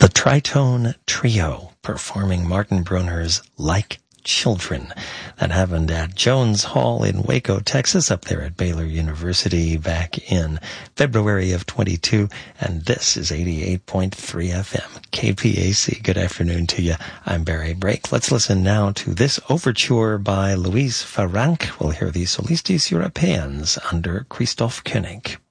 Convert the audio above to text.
The Tritone Trio performing Martin Brunner's Like Children. That happened at Jones Hall in Waco, Texas, up there at Baylor University back in February of 22. And this is 88.3 FM, KPAC. Good afternoon to you. I'm Barry Brake. Let's listen now to this overture by Louise Farranc. We'll hear the Solistes Europeans under Christoph Koenig.